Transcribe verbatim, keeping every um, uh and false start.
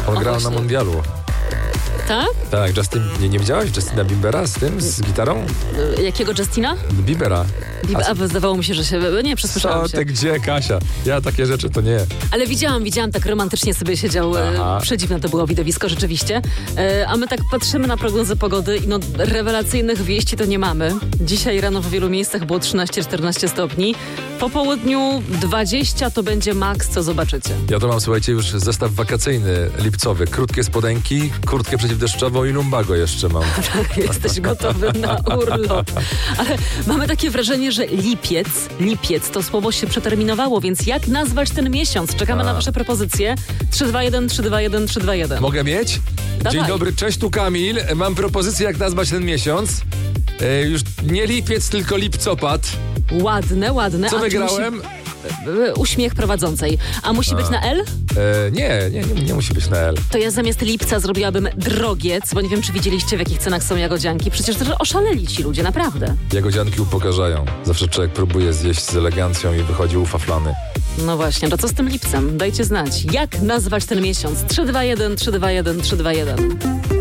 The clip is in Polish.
On O, grał właśnie. na mundialu. Tak? Tak, Justin, nie, nie widziałaś Justina Biebera z tym, z gitarą? Y, Jakiego Justina? Biebera. Bib- A A, bo zdawało mi się, że się... Nie, przesłyszałam co się. ty, gdzie, Kasia? Ja takie rzeczy to nie. Ale widziałam, widziałam, tak romantycznie sobie siedział. Aha. E, przedziwne to było widowisko, rzeczywiście. E, a my tak patrzymy na prognozę pogody i no rewelacyjnych wieści to nie mamy. Dzisiaj rano w wielu miejscach było trzynaście czternaście stopni. Po południu dwadzieścia to będzie maks, co zobaczycie. Ja to mam, słuchajcie, już zestaw wakacyjny lipcowy. Krótkie spodenki, kurtkę przeciwdeszczową i lumbago jeszcze mam. Jesteś gotowy na urlop. Ale mamy takie wrażenie, że lipiec, lipiec to słowo się przeterminowało, więc jak nazwać ten miesiąc? Czekamy A. na wasze propozycje. trzy dwa jeden, trzy dwa jeden, trzy dwa jeden. Mogę mieć? Dawaj. Dzień dobry, cześć, tu Kamil. Mam propozycję, jak nazwać ten miesiąc. E, już nie lipiec, tylko lipcopad. Ładne, ładne. Co A czy wygrałem? Musi... e, Uśmiech prowadzącej. A musi być na L? E, nie, nie, nie, nie musi być na L. To ja zamiast lipca zrobiłabym drogiec, bo nie wiem, czy widzieliście, w jakich cenach są jagodzianki. Przecież to oszaleli ci ludzie, naprawdę. Jagodzianki upokarzają. Zawsze człowiek próbuje zjeść z elegancją i wychodzi ufaflany. No właśnie, to co z tym lipcem? Dajcie znać. Jak nazwać ten miesiąc? trzy dwa jeden, trzy dwa jeden, trzy dwa jeden.